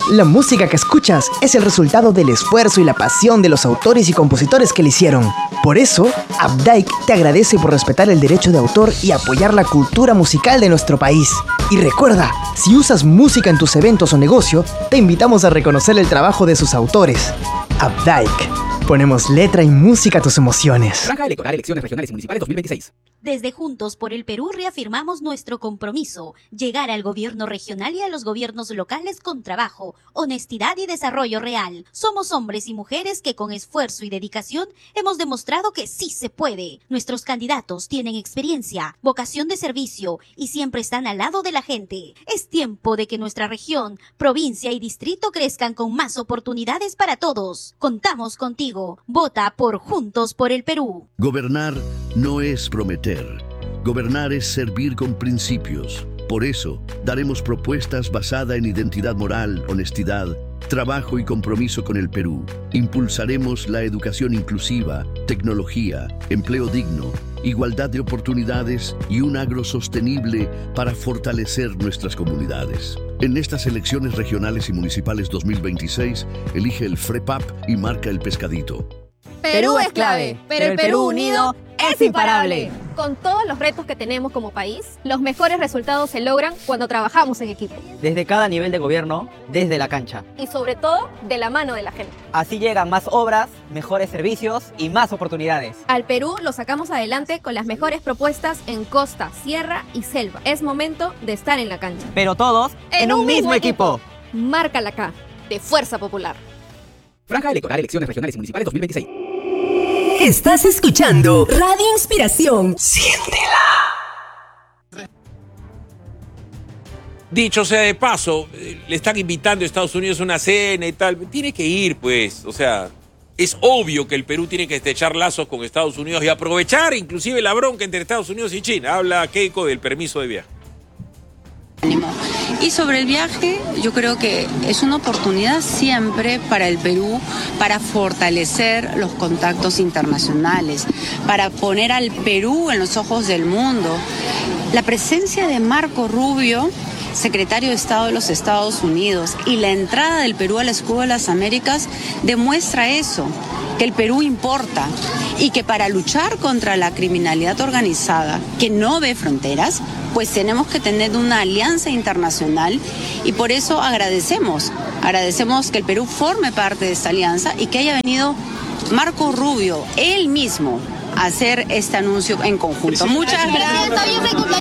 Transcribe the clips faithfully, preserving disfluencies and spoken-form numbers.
La música que escuchas es el resultado del esfuerzo y la pasión de los autores y compositores que la hicieron. Por eso, Updike te agradece por respetar el derecho de autor y apoyar la cultura musical de nuestro país. Y recuerda, si usas música en tus eventos o negocio, te invitamos a reconocer el trabajo de sus autores. Updike. Ponemos letra y música a tus emociones. Franja electoral, elecciones regionales y municipales dos mil veintiséis. Desde Juntos por el Perú reafirmamos nuestro compromiso, llegar al gobierno regional y a los gobiernos locales con trabajo, honestidad y desarrollo real. Somos hombres y mujeres que con esfuerzo y dedicación hemos demostrado que sí se puede. Nuestros candidatos tienen experiencia, vocación de servicio y siempre están al lado de la gente. Es tiempo de que nuestra región, provincia y distrito crezcan con más oportunidades para todos. Contamos contigo. Vota por Juntos por el Perú. Gobernar no es prometer. Gobernar es servir con principios. Por eso, daremos propuestas basadas en identidad moral, honestidad, trabajo y compromiso con el Perú. Impulsaremos la educación inclusiva, tecnología, empleo digno, igualdad de oportunidades y un agro sostenible para fortalecer nuestras comunidades. En estas elecciones regionales y municipales dos mil veintiséis, elige el FREPAP y marca el pescadito. Perú es clave, pero el Perú unido es imparable. Con todos los retos que tenemos como país, los mejores resultados se logran cuando trabajamos en equipo. Desde cada nivel de gobierno, desde la cancha. Y sobre todo, de la mano de la gente. Así llegan más obras, mejores servicios y más oportunidades. Al Perú lo sacamos adelante con las mejores propuestas en costa, sierra y selva. Es momento de estar en la cancha. Pero todos en, en un, un mismo, mismo equipo. equipo. Marca la K, de Fuerza Popular. Franja electoral, elecciones regionales y municipales dos mil veintiséis. Estás escuchando Radio Inspiración. Siéntela. Dicho sea de paso, le están invitando a Estados Unidos a una cena y tal. Tiene que ir, pues. O sea, es obvio que el Perú tiene que estrechar lazos con Estados Unidos y aprovechar inclusive la bronca entre Estados Unidos y China. Habla Keiko del permiso de viaje. Y sobre el viaje, yo creo que es una oportunidad siempre para el Perú para fortalecer los contactos internacionales, para poner al Perú en los ojos del mundo. La presencia de Marco Rubio, secretario de Estado de los Estados Unidos, y la entrada del Perú a la Escuela de las Américas demuestra eso, que el Perú importa y que para luchar contra la criminalidad organizada que no ve fronteras, pues tenemos que tener una alianza internacional y por eso agradecemos, agradecemos que el Perú forme parte de esta alianza y que haya venido Marco Rubio, él mismo, a hacer este anuncio en conjunto. Muchas gracias.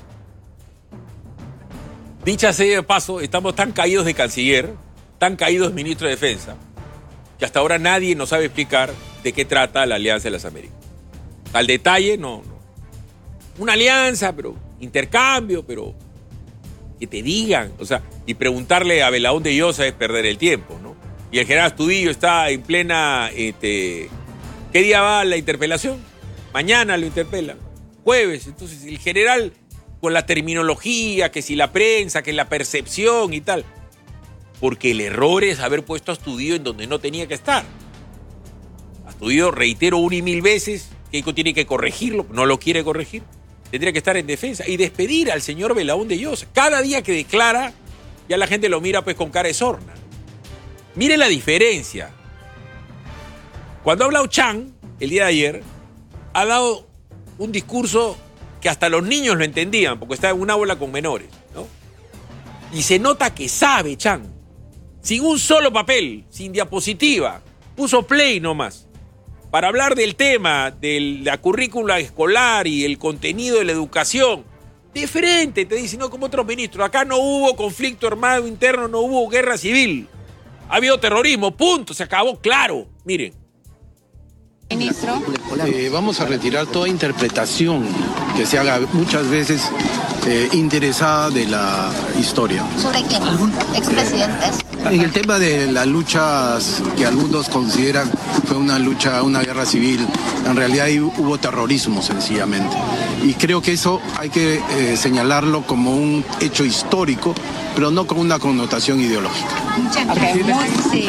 Dicha sea de paso, estamos tan caídos de canciller, tan caídos de ministro de Defensa, que hasta ahora nadie nos sabe explicar de qué trata la Alianza de las Américas. Al detalle, no, no. Una alianza, pero intercambio, pero que te digan, o sea, y preguntarle a Belaúnde de Llosa es perder el tiempo, ¿no? Y el general Astudillo está en plena, este, ¿qué día va la interpelación? Mañana lo interpelan, jueves. Entonces el general con la terminología, que si la prensa, que la percepción y tal, porque el error es haber puesto a Astudillo en donde no tenía que estar. Astudillo, reitero una y mil veces, Keiko tiene que corregirlo, no lo quiere corregir. Tendría que estar en defensa y despedir al señor Belaúnde de Llosa. Cada día que declara, ya la gente lo mira pues con cara de sorna. Mire la diferencia. Cuando ha hablado Chan, el día de ayer, ha dado un discurso que hasta los niños lo entendían, porque está en una aula con menores, ¿no? Y se nota que sabe Chan. Sin un solo papel, sin diapositiva, puso play nomás. Para hablar del tema, de la currícula escolar y el contenido de la educación. De frente, te dice, no como otros ministros. Acá no hubo conflicto armado interno, no hubo guerra civil. Ha habido terrorismo, punto, se acabó, claro. Miren. Ministro. Eh, vamos a retirar toda interpretación que se haga muchas veces eh, interesada de la historia. ¿Sobre quién? ¿Expresidentes? En el tema de las luchas que algunos consideran fue una lucha, una guerra civil, en realidad ahí hubo terrorismo sencillamente. Y creo que eso hay que eh, señalarlo como un hecho histórico, pero no con una connotación ideológica. Okay, muy, sí.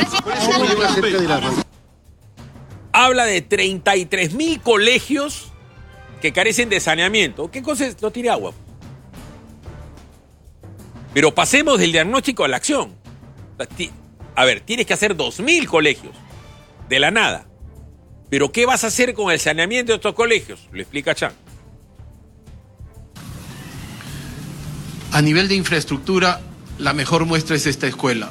Habla de treinta y tres mil colegios que carecen de saneamiento. ¿Qué cosa es? No tiene agua. Pero pasemos del diagnóstico a la acción. a ver, tienes que hacer dos mil colegios de la nada. Pero ¿qué vas a hacer con el saneamiento de estos colegios? Lo explica Chan. A nivel de infraestructura, la mejor muestra es esta escuela.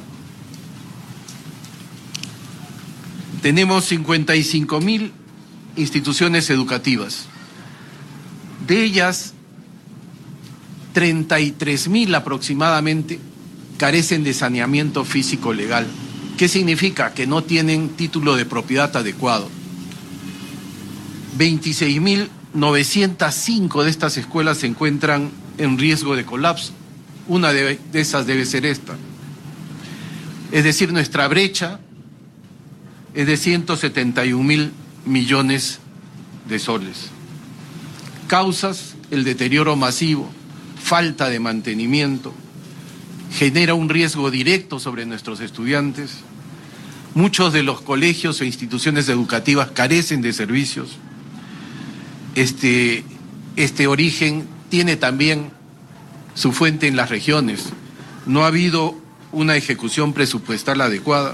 Tenemos cincuenta y cinco mil instituciones educativas. De ellas, treinta y tres mil aproximadamente carecen de saneamiento físico legal. ¿Qué significa? Que no tienen título de propiedad adecuado. veintiséis mil novecientas cinco de estas escuelas se encuentran en riesgo de colapso. Una de, de esas debe ser esta. Es decir, nuestra brecha es de ciento setenta y un mil millones de soles. Causas: el deterioro masivo, falta de mantenimiento, genera un riesgo directo sobre nuestros estudiantes. Muchos de los colegios e instituciones educativas carecen de servicios. Este, este origen tiene también su fuente en las regiones. No ha habido una ejecución presupuestal adecuada.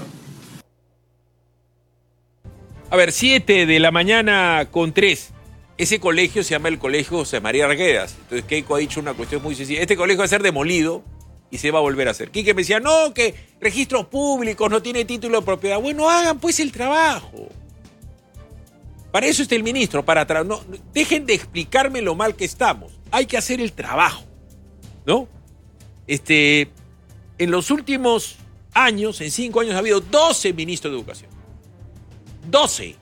A ver, siete de la mañana con tres. Ese colegio se llama el Colegio José María Arguedas. Entonces Keiko ha dicho una cuestión muy sencilla. Este colegio va a ser demolido y se va a volver a hacer. Quique me decía, no, que registros públicos, no tiene título de propiedad. Bueno, hagan pues el trabajo. Para eso está el ministro, para tra- no, dejen de explicarme lo mal que estamos. Hay que hacer el trabajo, ¿no? Este, en los últimos años, en cinco años, ha habido doce ministros de educación. doce.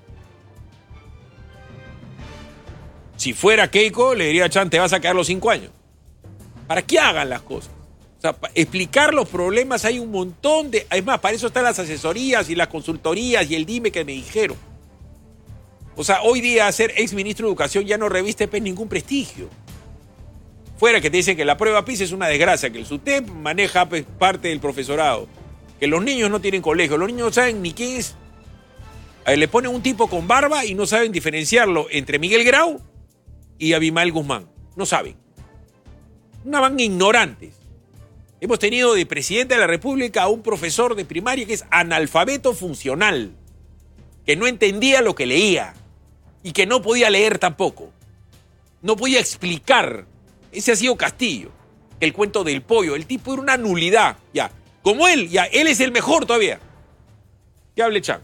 Si fuera Keiko, le diría a Chan, te vas a quedar los cinco años. Para que hagan las cosas. O sea, para explicar los problemas hay un montón de... Es más, para eso están las asesorías y las consultorías y el dime que me dijeron. O sea, hoy día ser ex ministro de Educación ya no reviste pues, ningún prestigio. Fuera que te dicen que la prueba PISA es una desgracia, que el SUTEP maneja pues, parte del profesorado, que los niños no tienen colegio, los niños no saben ni quién es. A ver, le ponen un tipo con barba y no saben diferenciarlo entre Miguel Grau y Abimael Guzmán. No saben. Una van ignorantes. Hemos tenido de presidente de la República a un profesor de primaria que es analfabeto funcional, que no entendía lo que leía y que no podía leer tampoco. No podía explicar. Ese ha sido Castillo. El cuento del pollo. El tipo era una nulidad. Ya. Como él. Ya. Él es el mejor todavía. Que hable Chan.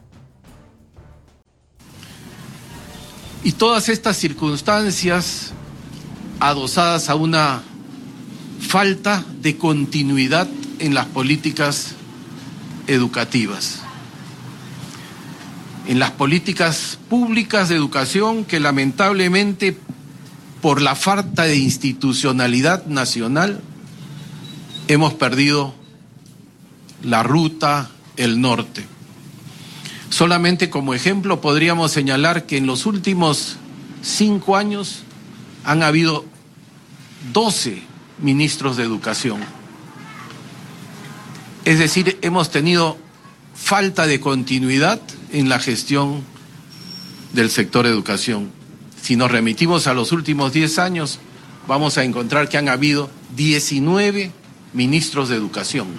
Y todas estas circunstancias adosadas a una falta de continuidad en las políticas educativas, en las políticas públicas de educación que lamentablemente por la falta de institucionalidad nacional hemos perdido la ruta, el norte. Solamente como ejemplo podríamos señalar que en los últimos cinco años han habido doce ministros de educación. Es decir, hemos tenido falta de continuidad en la gestión del sector educación. Si nos remitimos a los últimos diez años, vamos a encontrar que han habido diecinueve ministros de educación.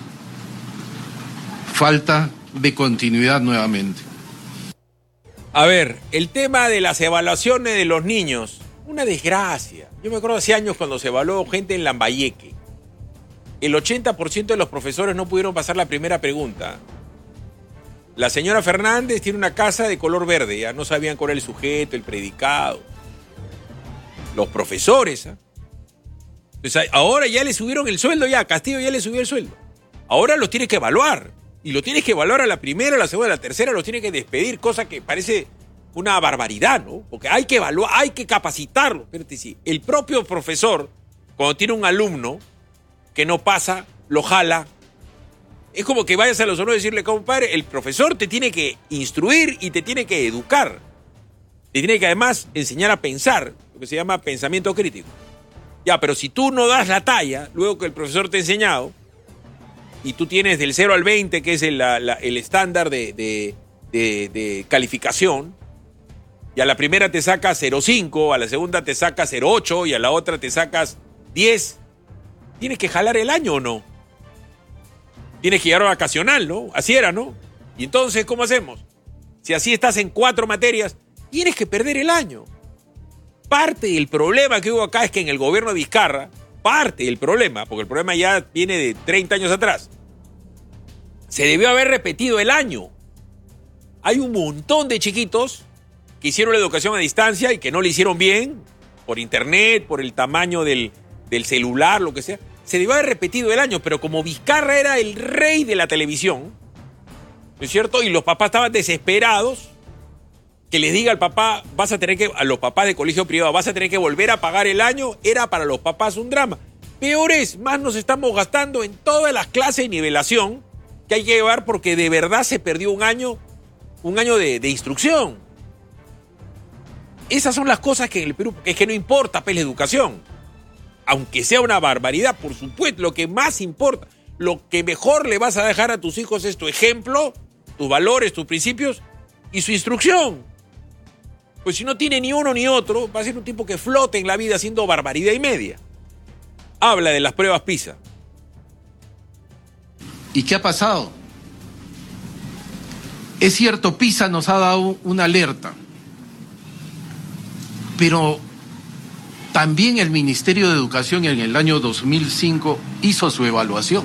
Falta de continuidad nuevamente. A ver, el tema de las evaluaciones de los niños, una desgracia. Yo me acuerdo hace años cuando se evaluó gente en Lambayeque. El ochenta por ciento de los profesores no pudieron pasar la primera pregunta. La señora Fernández tiene una casa de color verde, ya no sabían cuál era el sujeto, el predicado. Los profesores, ¿eh? Entonces, ahora ya le subieron el sueldo, ya, Castillo ya le subió el sueldo. Ahora los tienes que evaluar. Y lo tienes que evaluar a la primera, a la segunda, a la tercera, los tienes que despedir, cosa que parece una barbaridad, ¿no? Porque hay que evaluar, hay que capacitarlo. Espérate, sí. El propio profesor, cuando tiene un alumno que no pasa, lo jala. Es como que vayas a los honores y decirle, compadre, el profesor te tiene que instruir y te tiene que educar. Te tiene que además enseñar a pensar, lo que se llama pensamiento crítico. Ya, pero si tú no das la talla, luego que el profesor te ha enseñado, y tú tienes del cero al veinte, que es el, la, la, el estándar de, de, de, de calificación, y a la primera te sacas cero punto cinco, a la segunda te sacas cero punto ocho y a la otra te sacas diez, tienes que jalar el año, ¿o no? Tienes que llegar a vacacional, ¿no? Así era, ¿no? Y entonces, ¿cómo hacemos? Si así estás en cuatro materias, tienes que perder el año. Parte del problema que hubo acá es que en el gobierno de Vizcarra, parte del problema, porque el problema ya viene de treinta años atrás, se debió haber repetido el año. Hay un montón de chiquitos que hicieron la educación a distancia y que no le hicieron bien, por internet, por el tamaño del, del celular, lo que sea. Se debió haber repetido el año, pero como Vizcarra era el rey de la televisión, ¿no es cierto? Y los papás estaban desesperados, que les diga al papá, vas a tener que, a los papás de colegio privado, vas a tener que volver a pagar el año, era para los papás un drama. Peor es, más nos estamos gastando en todas las clases de nivelación que hay que llevar porque de verdad se perdió un año, un año de, de instrucción. Esas son las cosas que en el Perú, es que no importa pues, la educación. Aunque sea una barbaridad, por supuesto, lo que más importa, lo que mejor le vas a dejar a tus hijos es tu ejemplo, tus valores, tus principios y su instrucción. Pues si no tiene ni uno ni otro, va a ser un tipo que flote en la vida haciendo barbaridad y media. Habla de las pruebas PISA. ¿Y qué ha pasado? Es cierto, PISA nos ha dado una alerta, pero también el Ministerio de Educación en el año dos mil cinco hizo su evaluación.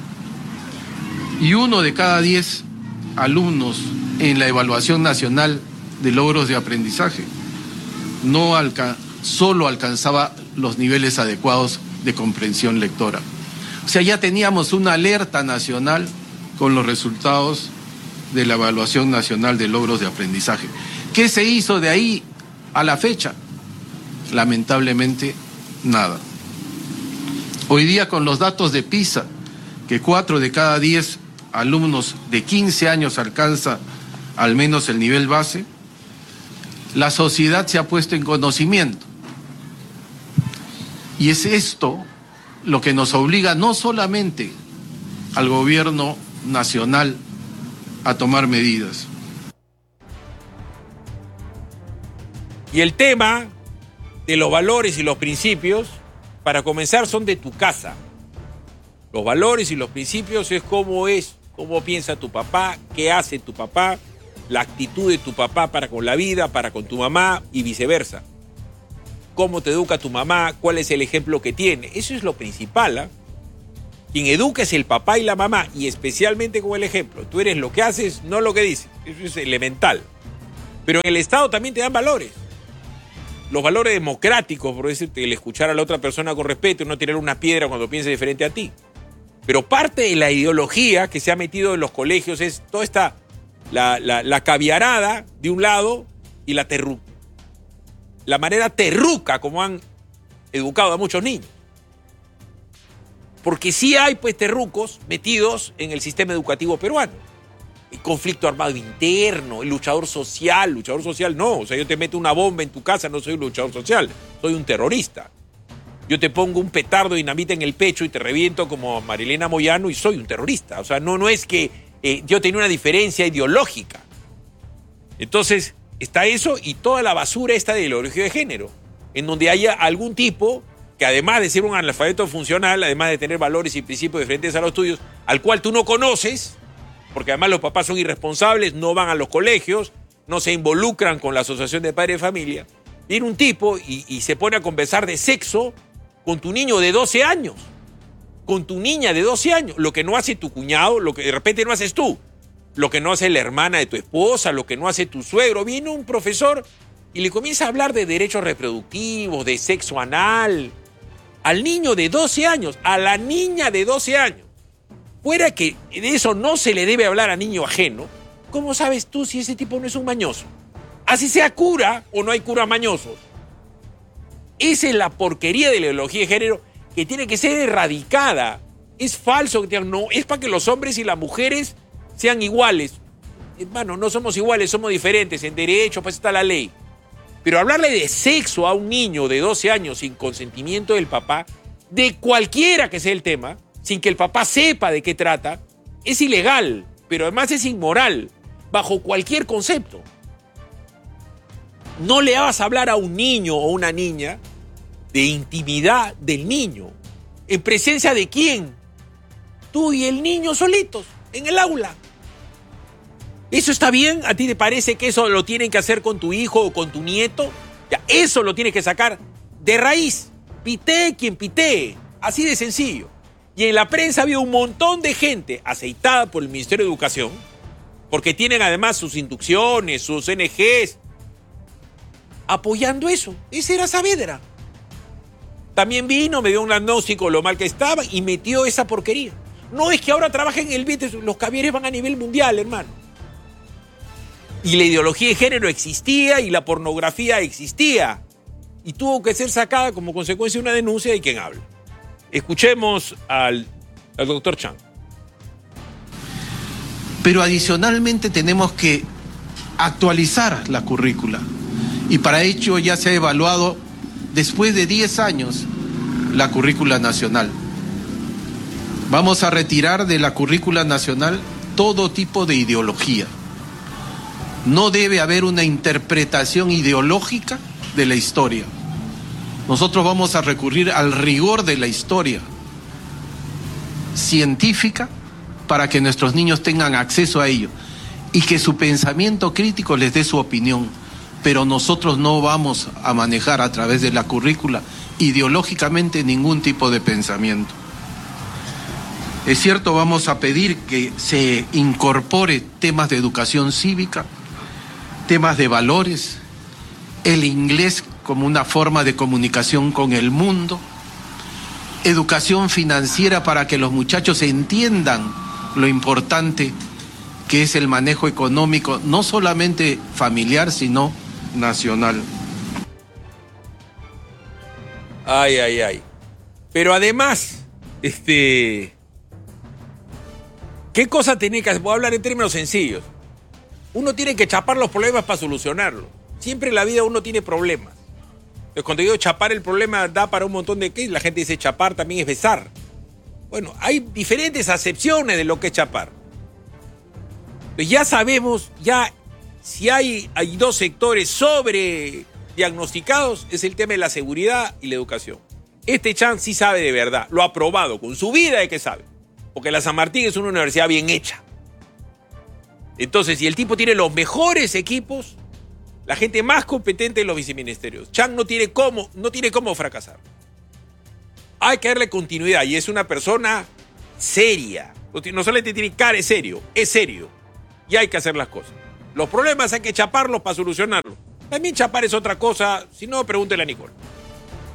Y uno de cada diez alumnos en la evaluación nacional de logros de aprendizaje no alca- solo alcanzaba los niveles adecuados de comprensión lectora. O sea, ya teníamos una alerta nacional con los resultados de la evaluación nacional de logros de aprendizaje. ¿Qué se hizo de ahí a la fecha? Lamentablemente, nada. Hoy día con los datos de PISA, que cuatro de cada diez alumnos de quince años alcanza al menos el nivel base, la sociedad se ha puesto en conocimiento. Y es esto lo que nos obliga no solamente al gobierno nacional a tomar medidas. Y el tema de los valores y los principios, para comenzar, son de tu casa. Los valores y los principios es cómo es, cómo piensa tu papá, qué hace tu papá, la actitud de tu papá para con la vida, para con tu mamá y viceversa. Cómo te educa tu mamá, cuál es el ejemplo que tiene. Eso es lo principal, ¿eh? Quien educa es el papá y la mamá, y especialmente con el ejemplo. Tú eres lo que haces, no lo que dices. Eso es elemental. Pero en el Estado también te dan valores. Los valores democráticos, por decirte, el escuchar a la otra persona con respeto y no tirar una piedra cuando piense diferente a ti. Pero parte de la ideología que se ha metido en los colegios es toda esta, la, la, la caviarada de un lado y la terru, la manera terruca como han educado a muchos niños. Porque sí hay pues terrucos metidos en el sistema educativo peruano. El conflicto armado interno, el luchador social, luchador social no, o sea, yo te meto una bomba en tu casa, no soy un luchador social, soy un terrorista. Yo te pongo un petardo de dinamita en el pecho y te reviento como Marilena Moyano y soy un terrorista. O sea, no, no es que eh, yo tenía una diferencia ideológica. Entonces, está eso y toda la basura esta de ideología de género, en donde haya algún tipo que además de ser un analfabeto funcional, además de tener valores y principios diferentes a los tuyos, al cual tú no conoces, porque además los papás son irresponsables, no van a los colegios, no se involucran con la asociación de padres de familia. Viene un tipo y, y se pone a conversar de sexo con tu niño de doce años, con tu niña de doce años, lo que no hace tu cuñado, lo que de repente no haces tú, lo que no hace la hermana de tu esposa, lo que no hace tu suegro. Viene un profesor y le comienza a hablar de derechos reproductivos, de sexo anal, al niño de doce años, a la niña de doce años. Fuera que de eso no se le debe hablar a niño ajeno, ¿cómo sabes tú si ese tipo no es un mañoso? Así sea cura o no hay curas mañosos. Esa es la porquería de la ideología de género que tiene que ser erradicada. Es falso que digan, no, es para que los hombres y las mujeres sean iguales. Hermano, no somos iguales, somos diferentes. En derecho, pues está la ley. Pero hablarle de sexo a un niño de doce años sin consentimiento del papá, de cualquiera que sea el tema, sin que el papá sepa de qué trata, es ilegal, pero además es inmoral, bajo cualquier concepto. No le vas a hablar a un niño o una niña de intimidad del niño. ¿En presencia de quién? Tú y el niño solitos, en el aula. ¿Eso está bien? ¿A ti te parece que eso lo tienen que hacer con tu hijo o con tu nieto? Ya, eso lo tienes que sacar de raíz. Pitee quien pitee. Así de sencillo. Y en la prensa había un montón de gente aceitada por el Ministerio de Educación, porque tienen además sus inducciones, sus O N Ges, apoyando eso. Ese era Saavedra. También vino, me dio un diagnóstico lo mal que estaba y metió esa porquería. No es que ahora trabajen en el vientre, los Cavieres van a nivel mundial, hermano. Y la ideología de género existía y la pornografía existía. Y tuvo que ser sacada como consecuencia de una denuncia de quien habla. Escuchemos al, al doctor Chang. Pero adicionalmente tenemos que actualizar la currícula. Y para ello ya se ha evaluado después de diez años la currícula nacional. Vamos a retirar de la currícula nacional todo tipo de ideología. No debe haber una interpretación ideológica de la historia. Nosotros vamos a recurrir al rigor de la historia científica para que nuestros niños tengan acceso a ello y que su pensamiento crítico les dé su opinión. Pero nosotros no vamos a manejar a través de la currícula ideológicamente ningún tipo de pensamiento. Es cierto, vamos a pedir que se incorpore temas de educación cívica, temas de valores, el inglés como una forma de comunicación con el mundo, educación financiera para que los muchachos entiendan lo importante que es el manejo económico, no solamente familiar, sino nacional. Ay, ay, ay. Pero además, este... ¿qué cosa tiene que hacer? Voy a hablar en términos sencillos. Uno tiene que chapar los problemas para solucionarlos. Siempre en la vida uno tiene problemas. Entonces, cuando digo chapar el problema da para un montón de qué, la gente dice chapar también es besar. Bueno, hay diferentes acepciones de lo que es chapar. Entonces, ya sabemos, ya si hay, hay dos sectores sobre diagnosticados, es el tema de la seguridad y la educación. Este Chan sí sabe de verdad, lo ha probado con su vida de que sabe. Porque la San Martín es una universidad bien hecha. Entonces, si el tipo tiene los mejores equipos, la gente más competente en los viceministerios, Chan no tiene cómo, no tiene cómo fracasar. Hay que darle continuidad y es una persona seria. No solamente tiene cara, es serio, es serio. Y hay que hacer las cosas. Los problemas hay que chaparlos para solucionarlos. También chapar es otra cosa, si no, pregúntele a Nicole.